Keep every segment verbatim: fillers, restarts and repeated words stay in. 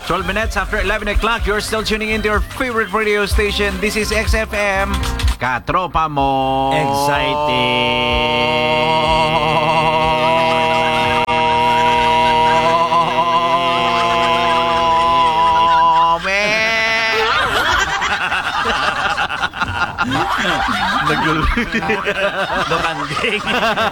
twelve minutes after eleven o'clock, you're still tuning into your favorite radio station. This is X F M. Katropa mo. Dokanding.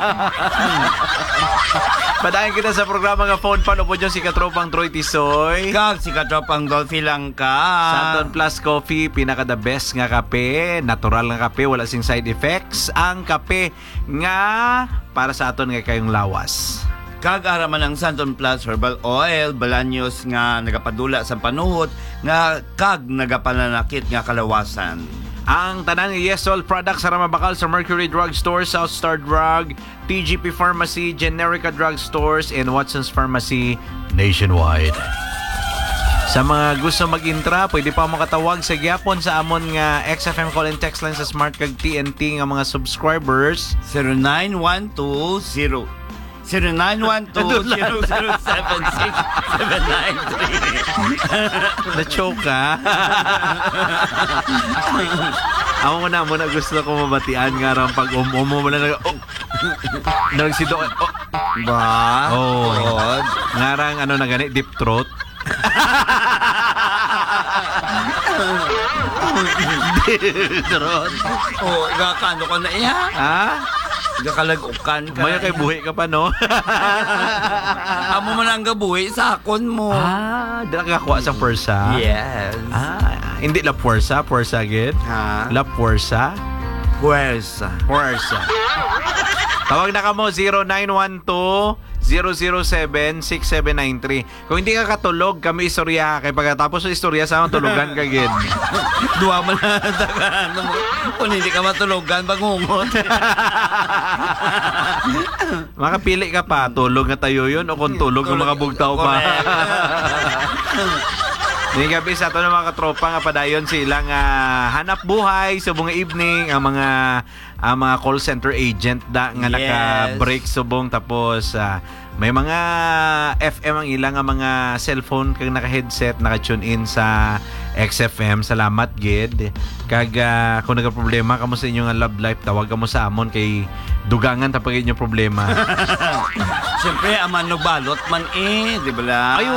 Padayon kita sa programa nga phone pan upod yung si Katropang Troy Tisoy. Kag si Katropang Dolphy lang ka. Santon Plus Coffee, pinaka the best nga kape, natural nga kape, wala sing side effects. Ang kape nga para sa aton nga kayong lawas. Kag araman ng Santon Plus Herbal Oil, balanyos nga nagapadula sa panuhot, nga kag nagapananakit nga kalawasan. Ang tanan ng Yesol products sa Ramabakal sa Mercury Drug Store, South Star Drug, T G P Pharmacy, Generica Drug Stores, and Watson's Pharmacy nationwide. Sa mga gusto mag-intra, pwede pa makatawag sa gyapon sa amon nga X F M call and text line sa Smart kag T N T nga mga subscribers. zero nine one two zero zero nine one two zero zero seven six seven nine three. Na-choke ka. Ako muna, muna gusto ko mabatian nga rin pag umumo mo na nag... Oh. Nagsido... Oh. Ba? Oh. God. Nga rin, ano na gani, deep throat. Deep throat. Oh, gakano ka na iya? Ha? Gakalagukan ka. Maya kay buhi ka pa, no? Amo man ang gabuhi sa akon mo. Ah, di na kakakuha sa pwersa? Yes. Ah, hindi la pwersa, pwersa agad? Ha? La pwersa? Puwersa. Pwersa. Tawag na ka mo, zero nine one two zero zero seven six seven nine three. Kung hindi ka katulog, kami istorya. Kaya pagkatapos sa istorya, sama tulugan ka gid. Duwa mo na ano mo. Kung hindi ka matulugan, bangungot. Makapili ka pa, tulog na tayo yun o kung tulog ng mga bugtaw pa. Ngayon gabi sa ito ng mga katropa nga padayon silang uh, hanap buhay sa bunga evening ang mga ang mga call center agent da nga yes. naka-break subong tapos uh, may mga F M ang ilang nga mga cellphone kag naka-headset naka-tune in sa X F M. Salamat gid. Kag uh, kung nagka-problema kamo sa inyong love life, tawag kamo sa amon kay dugangan ta pag inyo problema. Siyempre, aman no balot man eh, di ba lang? Ayun.